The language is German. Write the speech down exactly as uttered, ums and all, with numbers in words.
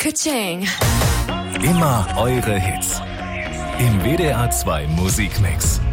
Ka-ching. Immer eure Hits. Im W D R zwei Musikmix.